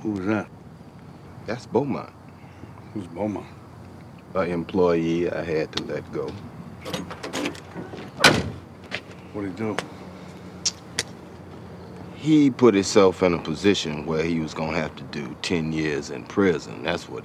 Who was that? That's Beaumont, Who's Beaumont? an employee I had to let go. What'd he do? He put himself in a position where he was gonna have to do 10 years in prison. That's what